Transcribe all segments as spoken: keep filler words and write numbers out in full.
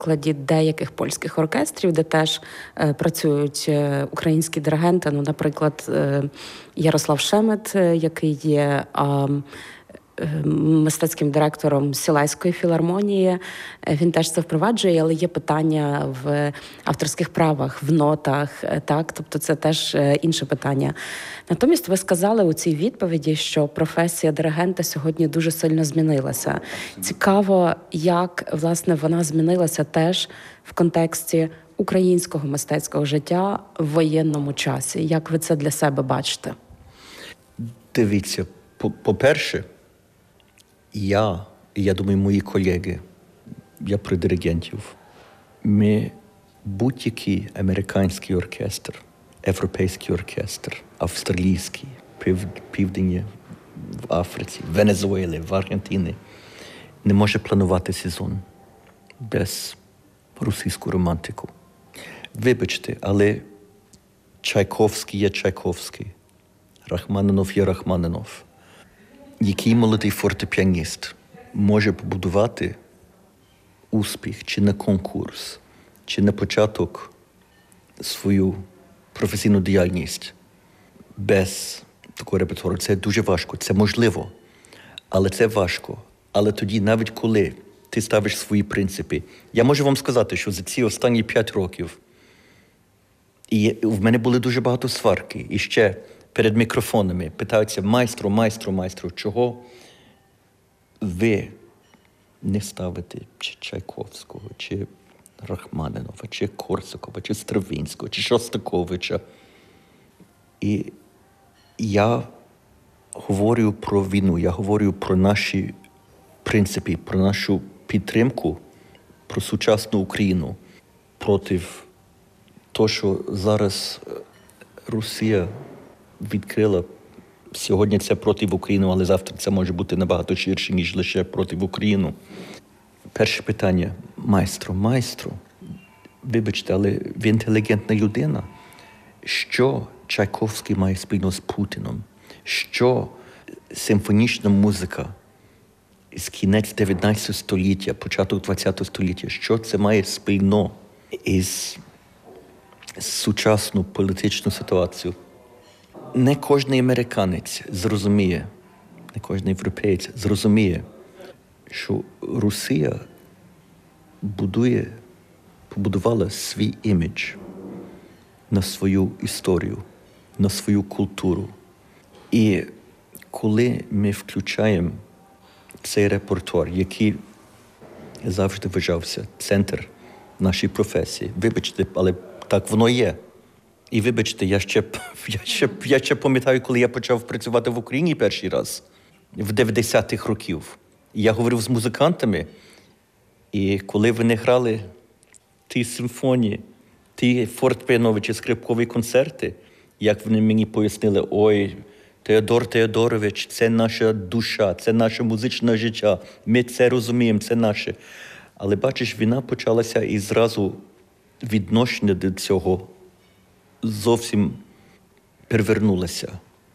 прикладі деяких польських оркестрів, де теж е, працюють е, українські диригенти, ну, наприклад, е, Ярослав Шемет, е, який є е, мистецьким директором Сілеської філармонії. Він теж це впроваджує, але є питання в авторських правах, в нотах, так? Тобто це теж інше питання. Натомість ви сказали у цій відповіді, що професія диригента сьогодні дуже сильно змінилася. Цікаво, як, власне, вона змінилася теж в контексті українського мистецького життя в воєнному часі. Як ви це для себе бачите? Дивіться, по-перше, Я, і я думаю, мої колеги, я про диригентів, ми будь-який американський оркестр, європейський оркестр, австралійський, пів, південні, в Африці, в Венесуелі, в Аргентині, не може планувати сезон без російську романтику. Вибачте, але Чайковський є Чайковський, Рахманінов є Рахманінов. Який молодий фортепіаніст може побудувати успіх чи на конкурс, чи на початок свою професійну діяльність без такого репертуару? Це дуже важко, це можливо, але це важко. Але тоді, навіть коли ти ставиш свої принципи, я можу вам сказати, що за ці останні п'ять років і в мене були дуже багато сварки, і ще перед мікрофонами питаються: майстру, майстру, майстру, чого ви не ставите чи Чайковського, чи Рахманінова, чи Корсакова, чи Стравінського, чи Шостаковича. І я говорю про війну, я говорю про наші принципи, про нашу підтримку, про сучасну Україну проти того, що зараз Росія відкрила. Сьогодні це проти України, але завтра це може бути набагато ширше, ніж лише проти України. Перше питання. Майстру, майстру, вибачте, але ви інтелігентна людина. Що Чайковський має спільно з Путіном? Що симфонічна музика з кінець дев'ятнадцятого століття, початок двадцятого століття, що це має спільно із сучасною політичною ситуацією? Не кожен американець зрозуміє, не кожен європеєць зрозуміє, що Росія будує, побудувала свій імідж на свою історію, на свою культуру. І коли ми включаємо цей репертуар, який завжди вважався центр нашої професії, вибачте, але так воно є. І вибачте, я ще, я, ще, я ще пам'ятаю, коли я почав працювати в Україні перший раз, в дев'ятдесятих років. Я говорив з музикантами, і коли вони грали ті симфонії, ті фортепіанові чи скрипкові концерти, як вони мені пояснили: ой, Теодор Теодорович, це наша душа, це наше музичне життя, ми це розуміємо, це наше. Але бачиш, війна почалася і зразу відношення до цього зовсім перевернулося.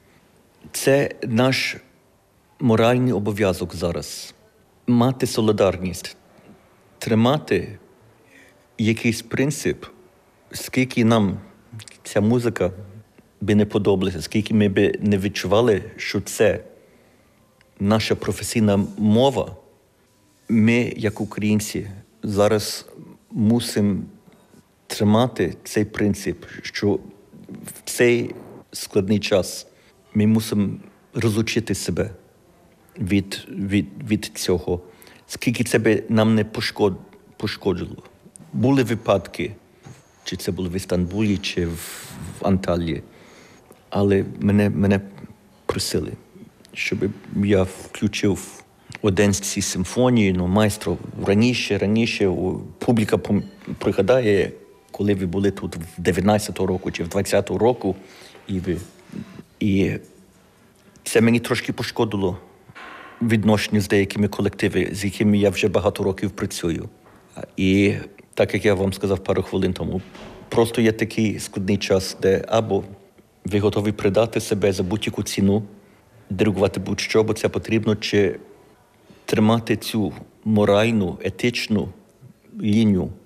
Це наш моральний обов'язок зараз. Мати солідарність, тримати якийсь принцип, скільки нам ця музика би не подобалася, скільки ми би не відчували, що це наша професійна мова, ми, як українці, зараз мусимо тримати цей принцип, що в цей складний час ми мусимо розлучити себе від, від, від цього, скільки це би нам не пошкод, пошкодило. Були випадки, чи це було в Істамбулі, чи в, в Анталії, але мене, мене просили, щоб я включив Одеські симфонії, ну, майстру, раніше, раніше, публіка пригадає, коли ви були тут в дев'ятнадцятого року чи в двадцятого року, і ви. І це мені трошки пошкодило відношення з деякими колективами, з якими я вже багато років працюю. І так, як я вам сказав пару хвилин тому, просто є такий складний час, де або ви готові придати себе за будь-яку ціну, диригувати будь-що, бо це потрібно, чи тримати цю моральну, етичну лінію